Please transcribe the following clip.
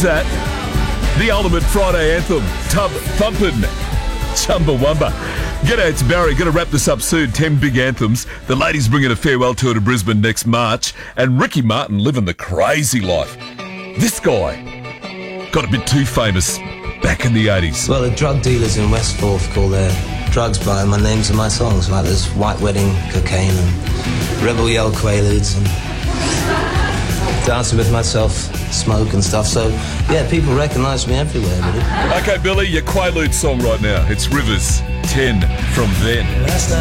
that? The ultimate Friday anthem, Tub Thumpin', Chumbawamba. G'day, it's Barry. Going to wrap this up soon. 10 big anthems. The ladies bringing a farewell tour to Brisbane next March. And Ricky Martin living the crazy life. This guy got a bit too famous back in the 80s. Well, the drug dealers in Westforth call their drugs by my names and my songs. Like there's White Wedding, Cocaine, and Rebel Yell Quaaludes, and Dancing With Myself, Smoke and stuff. So, yeah, people recognise me everywhere, really. Okay, Billy, your Quaalude song right now. It's Rivers, 10 from then.